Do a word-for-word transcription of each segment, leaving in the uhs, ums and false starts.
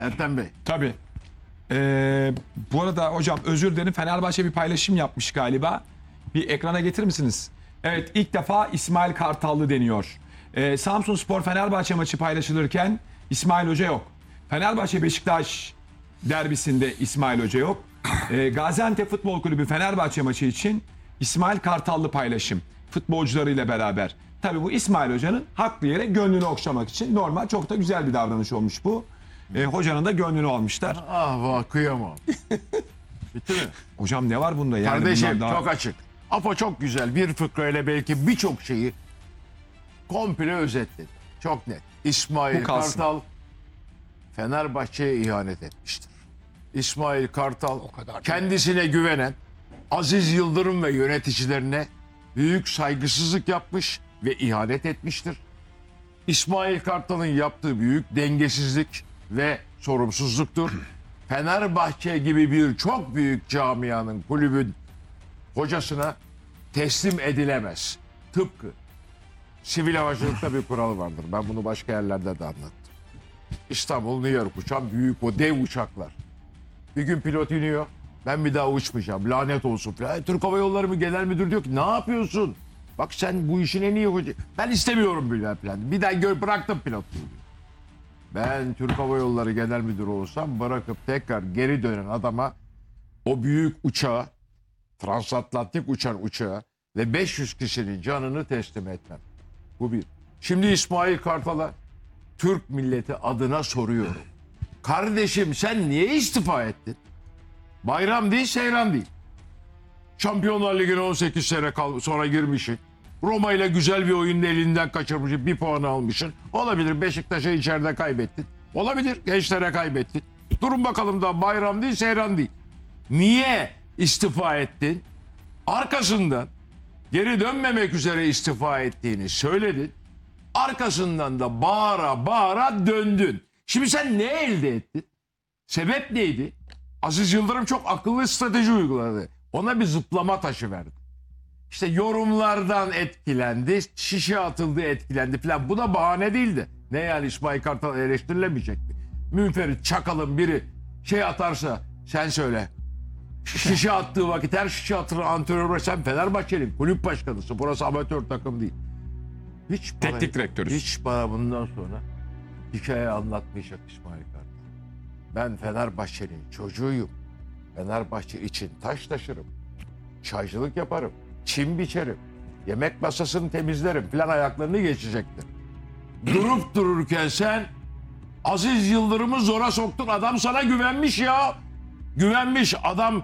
Ertem Bey. Tabii. Ee, bu arada hocam özür dilerim, Fenerbahçe bir paylaşım yapmış galiba. Bir ekrana getirir misiniz? Evet, ilk defa İsmail Kartallı deniyor. Ee, Samsunspor Fenerbahçe maçı paylaşılırken İsmail Hoca yok. Fenerbahçe Beşiktaş derbisinde İsmail Hoca yok. Ee, Gaziantep Futbol Kulübü Fenerbahçe maçı için İsmail Kartallı paylaşım futbolcularıyla beraber. Tabii bu İsmail Hoca'nın haklı yere gönlünü okşamak için normal, çok da güzel bir davranış olmuş bu. Ee, hocanın da gönlünü almışlar. Ah vah, kıyamam. Bitti mi? Hocam ne var bunda? Yani Kardeşim bunlar daha... çok açık. Apo çok güzel bir fıkrayla belki birçok şeyi komple özetledi. Çok net. İsmail Bu kalsın. Kartal Fenerbahçe'ye ihanet etmiştir. İsmail Kartal kadar kendisine güvenen Aziz Yıldırım ve yöneticilerine büyük saygısızlık yapmış ve ihanet etmiştir. İsmail Kartal'ın yaptığı büyük dengesizlik ve sorumsuzluktur. Fenerbahçe gibi bir çok büyük camianın, kulübün hocasına teslim edilemez. Tıpkı sivil havacılıkta bir kural vardır. Ben bunu başka yerlerde de anlattım. İstanbul, New York uçan büyük o dev uçaklar. Bir gün pilot iniyor. Ben bir daha uçmayacağım. Lanet olsun falan. Türk Hava Yolları mı Genel Müdür diyor ki ne yapıyorsun? Bak sen bu işin en iyi hoca. Ben istemiyorum bile falan. Bir daha gör, bıraktım pilotluğu. Ben Türk Hava Yolları Genel Müdürü olsam bırakıp tekrar geri dönen adama o büyük uçağı, transatlantik uçan uçağı ve beş yüz kişinin canını teslim etmem. Bu bir. Şimdi İsmail Kartal'a Türk milleti adına soruyorum. Kardeşim sen niye istifa ettin? Bayram değil, seyran değil. Şampiyonlar Ligi'ne on sekiz sene kal sonra girmişsin. Roma ile güzel bir oyunda elinden kaçırmışsın. Bir puanı almışsın. Olabilir, Beşiktaş'a içeride kaybettin. Olabilir, gençlere kaybettin. Durun bakalım da bayram değil, seyran değil. Niye istifa ettin? Arkasından geri dönmemek üzere istifa ettiğini söyledin. Arkasından da bağıra bağıra döndün. Şimdi sen ne elde ettin? Sebep neydi? Aziz Yıldırım çok akıllı strateji uyguladı. Ona bir zıplama taşı verdi. İşte yorumlardan etkilendi, şişe atıldı etkilendi falan. Bu da bahane değildi. Ne yani İsmail Kartal eleştirilemeyecek mi? Münferit Çakal'ın biri şey atarsa sen söyle. Şişe attığı vakit her şişe atır antrenör, sen Fenerbahçe'nin kulüp başkanısın. Burası amatör takım değil. Hiç bana, Teknik direktörüz. Hiç bana bundan sonra hikaye anlatmayacak İsmail Kartal. Ben Fenerbahçe'nin çocuğuyum. Fenerbahçe için taş taşırım. Çaycılık yaparım. Çim biçerim. Yemek masasını temizlerim filan ayaklarını geçecektir. Durup dururken sen Aziz Yıldırım'ı zora soktun. Adam sana güvenmiş ya. Güvenmiş adam,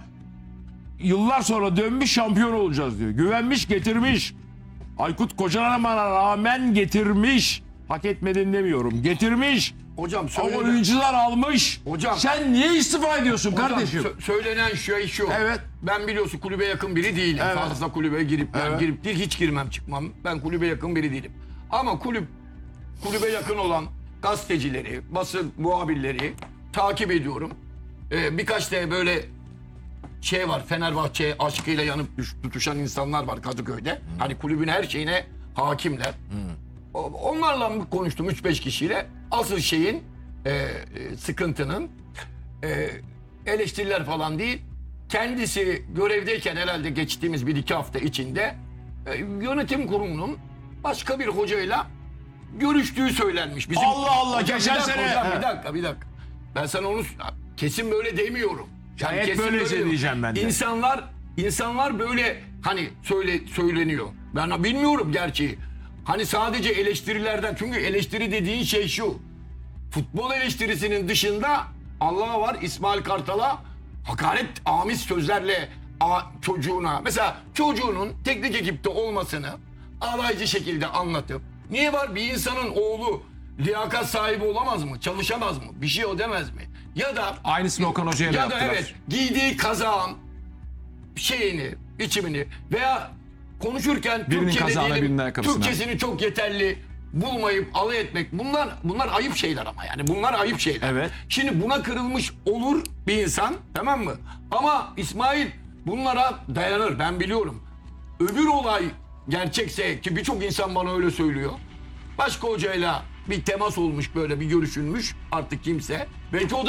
yıllar sonra dönmüş şampiyon olacağız diyor. Güvenmiş, getirmiş. Aykut Kocaman'a rağmen getirmiş. Hak etmedin demiyorum. Getirmiş. Hocam Ama söylenen, oyuncular almış. Hocam- Sen niye istifa ediyorsun hocam, kardeşim? sö- söylenen şey şu. Evet. Ben biliyorsun kulübe yakın biri değilim. Evet. Fazla kulübe girip ben Evet. girip değil, hiç girmem çıkmam. Ben kulübe yakın biri değilim. Ama kulüp kulübe yakın olan gazetecileri, basın muhabirleri takip ediyorum. Ee, birkaç da böyle şey var, Fenerbahçe aşkıyla yanıp düş- tutuşan insanlar var Kadıköy'de. Hmm. Hani kulübün her şeyine hakimler. O- Onlarla konuştum üç beş kişiyle. Asıl şeyin e, e, sıkıntının e, eleştiriler falan değil. Kendisi görevdeyken herhalde geçtiğimiz bir iki hafta içinde e, yönetim kurumunun başka bir hocayla görüştüğü söylenmiş. Bizim, Allah Allah, Hocam, geçen bir dakika, sene- hocam, He. bir dakika bir dakika. Ben sana onu kesin böyle demiyorum. Şayet kesin böyleyse böyle diyeceğim ben de. İnsanlar insanlar böyle hani söyle söyleniyor. Ben bilmiyorum gerçeği. Hani sadece eleştirilerden, çünkü eleştiri dediğin şey şu. Futbol eleştirisinin dışında Allah var, İsmail Kartal'a hakaret amiz sözlerle a, çocuğuna, mesela çocuğunun teknik ekipte olmasını alaycı şekilde anlatıp, niye var bir insanın oğlu liyakat sahibi olamaz mı? Çalışamaz mı? Bir şey o demez mi? Ya da Aynısını Okan Hoca'ya da ya da yaptılar. evet, giydiği kazağın şeyini, biçimini veya konuşurken Birinin Türkçe'de kazağına, birinin diyelim, ayakkabısına. Türkçesini çok yeterli bulmayıp alay etmek, bunlar bunlar ayıp şeyler ama yani bunlar ayıp şeyler. Evet. Şimdi buna kırılmış olur bir insan, tamam mı? Ama İsmail bunlara dayanır, ben biliyorum. Öbür olay gerçekse, ki birçok insan bana öyle söylüyor. Başka hocayla bir temas olmuş, böyle bir görüşülmüş, artık kimse. Belki o da